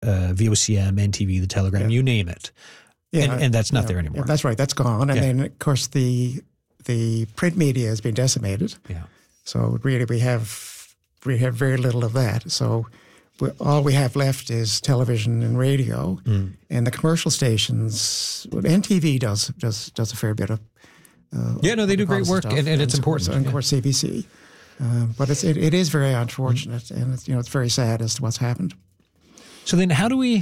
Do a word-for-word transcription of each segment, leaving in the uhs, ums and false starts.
uh, V O C M, N T V, The Telegram, Yeah. you name it. Yeah, and, and that's not yeah, there anymore. Yeah, that's right. That's gone. And Yeah. then, of course, the the print media has been decimated. Yeah. So really, we have we have very little of that. So we, all we have left is television and radio, Mm. and the commercial stations. Well, N T V does does does a fair bit of. Uh, Yeah, no, they do great policy work, stuff, and, and it's of course- important. And Yeah. of course, C B C. Uh, but it's, it, it is very unfortunate, and it's, you know it's very sad as to what's happened. So then, how do we?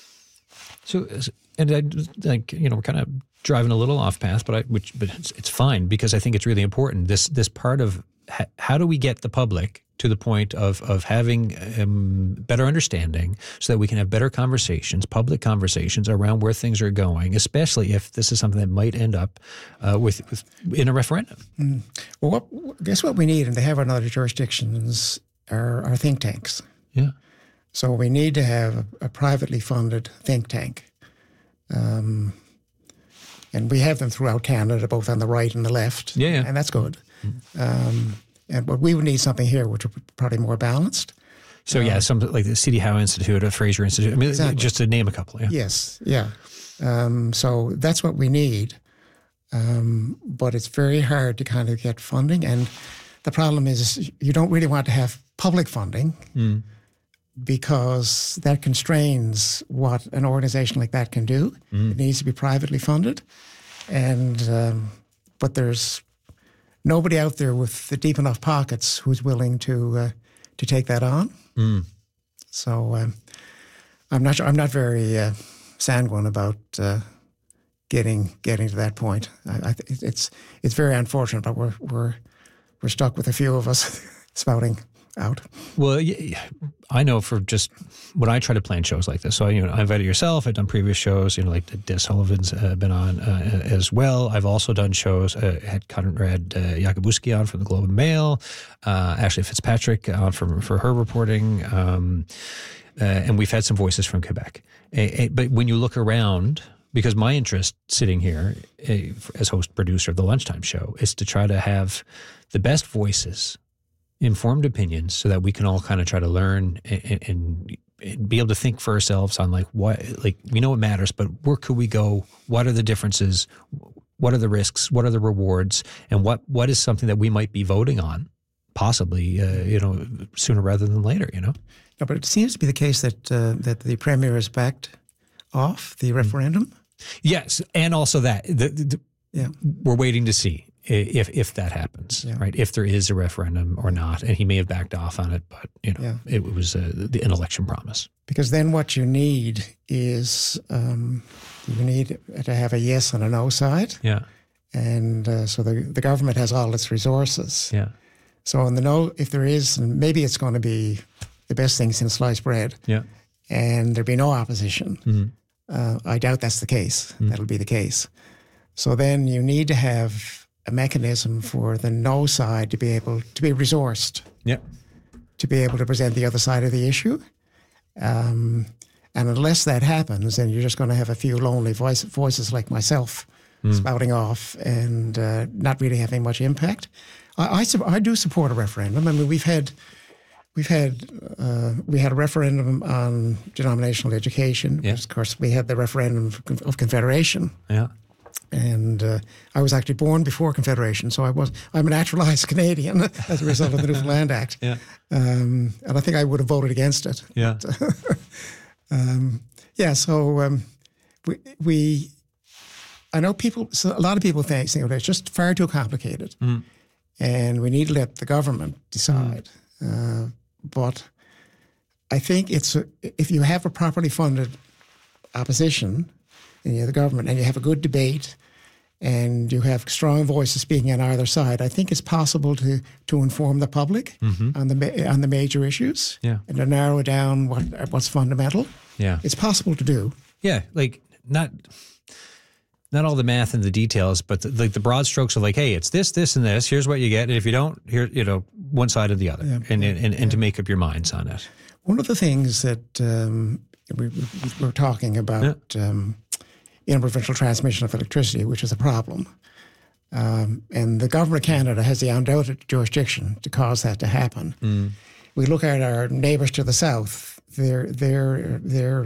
So, and I like you know we're kind of driving a little off path, but I which but it's, it's fine because I think it's really important. This this part of ha, how do we get the public to the point of of having um, better understanding, so that we can have better conversations, public conversations around where things are going, especially if this is something that might end up uh, with, with in a referendum. Mm. Well, what, guess what we need, and they have in other jurisdictions, are, are think tanks. Yeah. So we need to have a, a privately funded think tank. Um, and we have them throughout Canada, both on the right and the left. Yeah, yeah. And that's good. Mm-hmm. Um, and but we would need something here which would be probably more balanced. So yeah, some like the C D Howe Institute, or Fraser Institute. I mean, Exactly. just to name a couple. Yeah. Yes, yeah. Um, so that's what we need. Um, but it's very hard to kind of get funding. And the problem is you don't really want to have public funding Mm. because that constrains what an organization like that can do. Mm. It needs to be privately funded. And um, but there's nobody out there with the deep enough pockets who's willing to uh, to take that on. Mm. So um, I'm not sure, I'm not very uh, sanguine about uh, getting getting to that point. I, I th- it's it's very unfortunate, but we're we're we're stuck with a few of us spouting out. Well, yeah, I know for just when I try to plan shows like this. So you know, I invited yourself. I've done previous shows. You know, like Des Sullivan's uh, been on uh, as well. I've also done shows. Uh, had Conrad uh, Jakubuski on from the Globe and Mail. Uh, Ashley Fitzpatrick on for for her reporting. Um, uh, and we've had some voices from Quebec. Uh, uh, but when you look around, because my interest sitting here uh, as host producer of the Lunchtime Show is to try to have the best voices, informed opinions, so that we can all kind of try to learn and, and, and be able to think for ourselves on like what, like we know it matters, but where could we go? What are the differences? What are the risks? What are the rewards? And what what is something that we might be voting on, possibly, uh, you know, sooner rather than later, you know? No, but it seems to be the case that uh, that the Premier has backed off the referendum. Yes, and also that the, the, Yeah. we're waiting to see if if that happens, Yeah. right? If there is a referendum or not, and he may have backed off on it, but you know, Yeah. it was a, the, an election promise. Because then what you need is um, you need to have a yes and a no side. Yeah, And uh, so the, the government has all its resources. yeah, So in the no, if there is, and maybe it's going to be the best thing since sliced bread, yeah. and there'll be no opposition. Mm-hmm. Uh, I doubt that's the case. Mm. That'll be the case. So then you need to have a mechanism for the no side to be able to be resourced, Yeah. to be able to present the other side of the issue. Um, and unless that happens, then you're just going to have a few lonely voice, voices like myself Mm. spouting off and uh, not really having much impact. I, I, su- I do support a referendum. I mean, we've had we've had uh, we had a referendum on denominational education. Yeah. Of course, we had the referendum of, Con- of Confederation. Yeah. And uh, I was actually born before Confederation, so I was I'm a naturalized Canadian as a result of the Newfoundland Act. Yeah. Um, and I think I would have voted against it. Yeah. Um, yeah, so um, we, we, I know people, so a lot of people think, think it's just far too complicated Mm. and we need to let the government decide. Uh, but I think it's, a, if you have a properly funded opposition and you have the government and you have a good debate and you have strong voices speaking on either side, I think it's possible to to inform the public Mhm. on the ma- on the major issues Yeah. and to narrow down what what's fundamental. Yeah. It's possible to do. Yeah. Like not not all the math and the details, but the, like the broad strokes of like, hey, it's this, this, and this. Here's what you get, and if you don't, here, you know, one side or the other, Yeah. and, and and to make up your minds on it. One of the things that um, we, we were talking about um, interprovincial transmission of electricity, which is a problem. Um, and the government of Canada has the undoubted jurisdiction to cause that to happen. Mm. We look at our neighbours to the south. Their their their